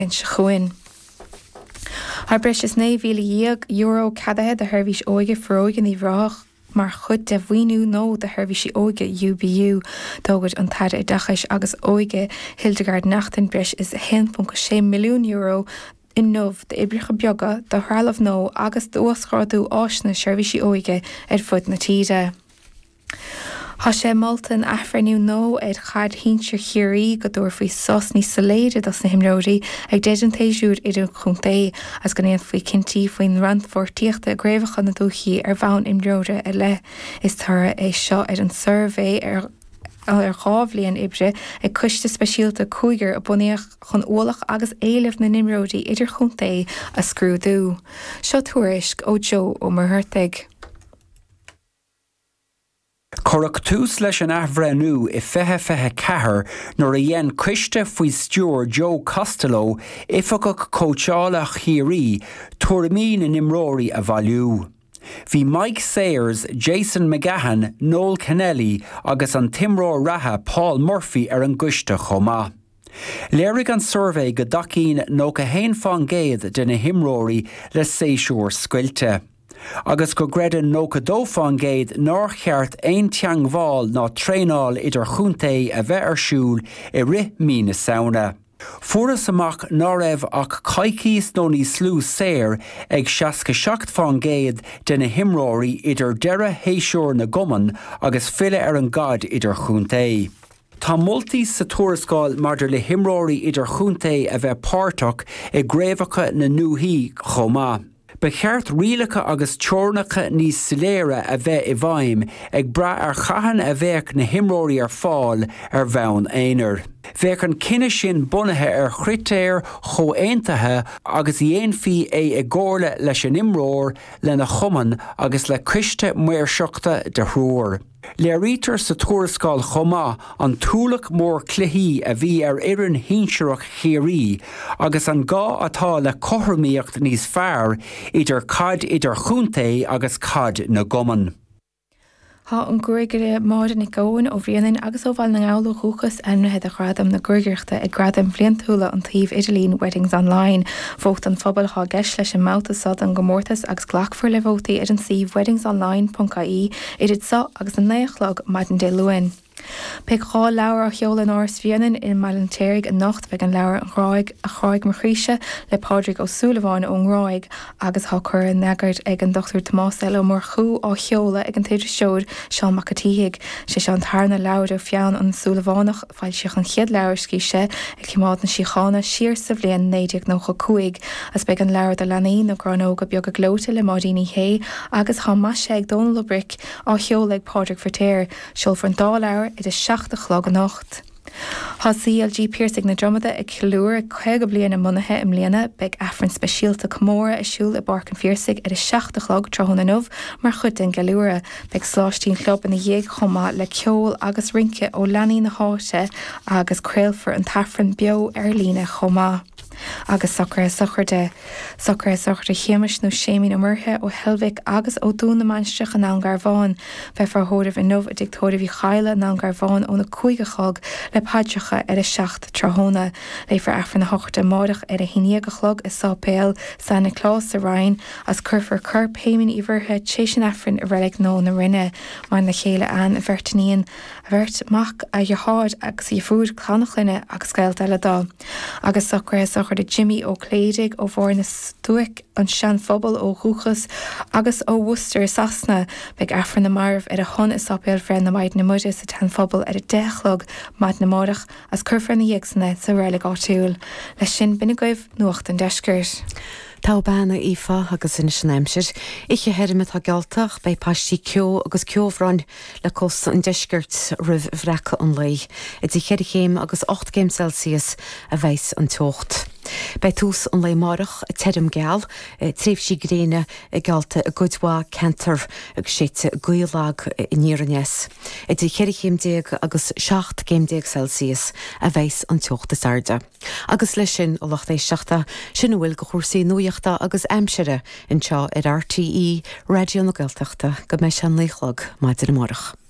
in chuin. Har breis is €9,000 cadathe de thuirbhís óige frógan í bhrách mar chud de bhhaoinú nó de thuirbhís óige UBU dógad an taide I dachais agus óige Hildegard Nachtin breis is €1.6 milliún in nómh de ibricha beaga de thrálamh nó agus dúscráidú áisna seirbhísí óige fud na tíide. Tá sé moltan aithfeiniú nó chad hínsear chiaí go dúir faoi sos ní saléide as na himróí ag déidirtéisiúd idir chuntaí as go éon faoi cinntií faoin randmhórtíochta gréimhacha na dúchií bhain imróide le is tar é seo an survé ar gábhlíon ibre ag cuiste speisialta cúigear a bunaíoch chun ólach agus éileh na nimróí idir chuntaí a scrúdú. Seo tuairisc ó Joe ó Marthirteig. Corach tús leis an ahbhreanú I fethe cethir nuair a dhéan cuiste faoi steward Joe Costello ifeachach cóiteála chiaí tuairimí na nimróí a bhailiú. Bhí Mike Sayers, Jason McGahan, Noel Kennelly agus an timróir ratha Paul Murphy ar an gcuiste chomá. Léirigh an survé go dacín nó go héon fan géad de na himróí le séisiúr scuilte. Agus go greidan nó go dófán géad nár cheart aon teang bháil ná tréáil idir chuntaí a bheith ar siúl I rith mína saona. Furas amach ná raibh ach caicís nó ní slú séir ag 67 fan géad de na himróí idir deire héisiúr na goman agus fille ar an gad idir chuntaí. Tá moltaí sa tuarascáil maidir le himróí idir chuntaí a bheith páirteach ag gréimhacha na nuaithaí chomá. Ba cheart rialacha agus teornacha níos soléire a bheith I bhaim ag bra ar chahan a bheith na himróí ar fáil ar bheann éonar. Bheith an cinenne sin bunathe ar chritéir cho éantathe agus dhéonfaí é ag gcóirle leis an imróir le na chuman agus le cuiste muirseachta de thróir. Le rítar sa tuarascáil chomá an túlach mór cluichí a bhí ar irin hínsearach chiaí agus an gá atá le cothromaíocht níos fearr idir cad idir chuntaí agus cad na goman. Tá an gcuirgire máidir ag ggóin ó bhríonainn agus ó bhail na ngála chuchas anrathe a gradam na gcuirgeachta ag gradam bhliantúla an taobh Idirlín Weddings Online. Vógt an phobal há geis leis an máta sad an gomórtas agus ghlachfar le bhótaí ar an sih weddingsonline.ie idir sa agus an néachlog maidin de luin. Peic chá leabhar a cheola an áras bhíonainn in Malantéirg a nacht bheith an leabhar an chráig a chráig mar chríise le Pádraig ó Súlaháin ó Ngráig agus há chur an negart ag an Dr. Tomás Elo mar chú á cheola ag an téidir seoir Seán Macatíigh sé se an tarna leabhar fiann an Súlavánach fáil seach an chiad leabhar scíise ag chimád na síchána siar sa bblion 1995 as beag an leabhar de lenaí na granóga beag a glóta le Mádíní Hay agus há maise ag Donal Lubric á cheola ag Pádraig Fortéir seol for an dá leabhar it is 7:00 an nacht. Tá CLG Piercing na dromada ag clúr chuig bliana munathe im léana beag affran speisialta comóra siúil I barcan fíorsaigh it is 7:00 tráthnamh mar chud den galúra beag sláistín chlub in na dhéag chomá le ceol agus rince ó leanaí na háite agus creilfar an tafran beo ar lína chomá. Agus soccer de chéimis nó sémín amurthe ó Helvic agus ó dún na mainstreach an an Garbháin bheith farthóirh in nómh a dictóirh chaile an Garbháin ó na cuaigechog le páidreacha ar a 7 tráthnamh le far affran na hochta mádach ar a híníagachlog is sápéal san na clás sa Ryan as curfar curb péimin íbharthe téisian affran a relic nó na rinne mar na chéile an a bhirtaníon a bhirt mach a dhearthad agus I fúd clánach agus scailta le dá. Agus soccer de Jimmy ó Cléidig ó bhór na Stuic an sean phobal ó Chúchas agus ó Worcester Sasna beag affran na marmh ar a chun is sápéal freind na maid na muide sa tan phobal ar a 10 maid na mádach as curfar na dhéagsanna sa réilig áitiúil. Leis sin bina goibh nuacht an deiscirt. Tá banna ífa agus in snéimsir, Iche herimid a gealtach bei pastí cio agus ciomhráin le cos an deiscirt rih bhreacha an lei. It's I cheir chéim agus 8 céim Celsius a bheits an tocht. Bei tús an lei marach a terim geal, tríf sí gréine a gealta a gudhá cantar agus séte goilag in níranes. It's I cheir chéim déag agus 7 céim Celsius a bheits an tocht is arda. Agus leis sin ó lach éis seachta sin bhfuil go chósaí nuíochta agus aimsere in seo ar RTE Radio na Gaeltachta go méid sean léichlog maidir amárach.